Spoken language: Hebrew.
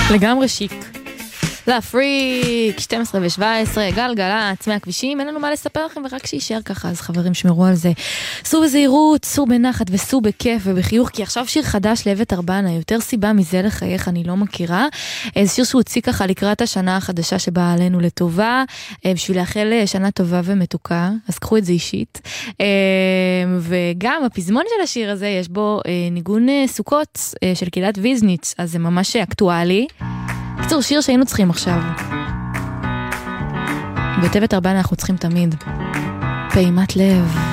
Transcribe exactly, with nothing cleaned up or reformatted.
לגמרי שיק. להפריק, שתים עשרה ושבע עשרה, גלגלצ, מהכבישים, אין לנו מה לספר לכם, ורק שישאר ככה, אז חברים שמרו על זה. סעו בזהירות, סעו בנחת וסעו בכיף ובחיוך, כי עכשיו שיר חדש לאבת ארבנה, יותר סיבה מזה לחייך, אני לא מכירה. זה שיר שהוא הוציא ככה לקראת השנה החדשה שבאה עלינו לטובה, בשביל לאחל שנה טובה ומתוקה, אז קחו את זה אישית. וגם הפזמון של השיר הזה, יש בו ניגון סוכות של קהילת ויזניץ, אז זה ממש אקטואלי. קצור, שיר שהיינו צריכים עכשיו. בטבת ארבנה אנחנו צריכים תמיד. פעימת לב.